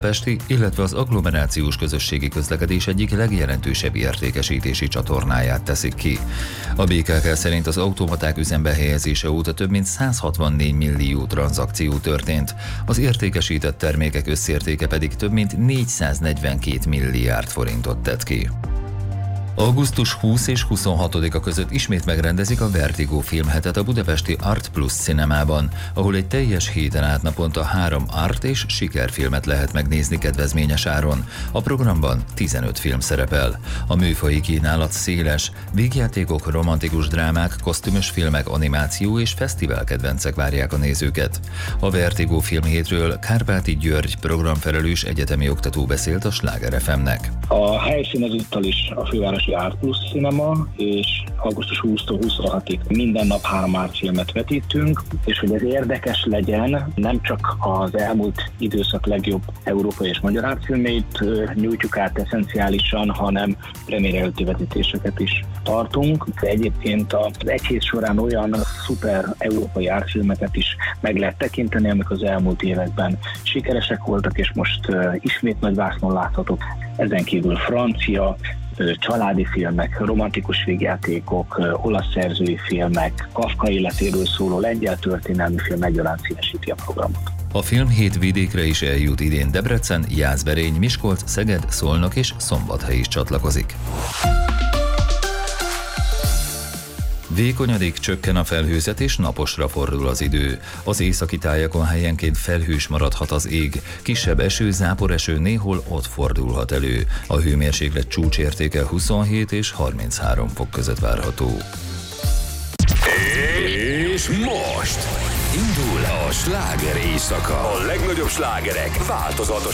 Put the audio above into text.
Pesti, illetve az agglomerációs közösségi közlekedés egyik legjelentősebb értékesítési csatornáját teszik ki. A BKK szerint az automaták üzembe helyezése óta több mint 164 millió tranzakció történt, az értékesített termékek összértéke pedig több mint 442 milliárd forintot tett ki. Augusztus 20 és 26-a között ismét megrendezik a Vertigo filmhetet a budapesti Art Plus cinemában, ahol egy teljes héten át naponta 3 art és sikerfilmet lehet megnézni kedvezményes áron. A programban 15 film szerepel. A műfaji kínálat széles, vígjátékok, romantikus drámák, kosztümös filmek, animáció és fesztivál kedvencek várják a nézőket. A Vertigo filmhétről Kárpáti György programfelelős egyetemi oktató beszélt a Sláger FM-nek. A helyszín ezúttal is a fővárosi Art Plus Cinema, és augusztus 20-tól 26-ig minden nap 3 art filmet vetítünk, és hogy ez érdekes legyen, nem csak az elmúlt időszak legjobb európai és magyar ártfilmeit nyújtjuk át eszenciálisan, hanem premier előtti vetítéseket is tartunk. Egyébként az egy hét során olyan szuper európai ártfilmeket is meg lehet tekinteni, amik az elmúlt években sikeresek voltak, és most ismét nagy vásznon láthatók. Ezen kívül francia, családi filmek, romantikus vígjátékok, olasz szerzői filmek, Kafka életéről szóló lengyel történelmi film egyaránt színesíti a programot. A filmhét vidékre is eljut idén. Debrecen, Jászberény, Miskolc, Szeged, Szolnok és Szombathely is csatlakozik. Vékonyadik, csökken a felhőzet és naposra fordul az idő. Az északi tájakon helyenként felhős maradhat az ég. Kisebb eső, záporeső néhol ott fordulhat elő. A hőmérséklet csúcsértéke 27 és 33 fok között várható. És most indul a sláger éjszaka. A legnagyobb slágerek változatos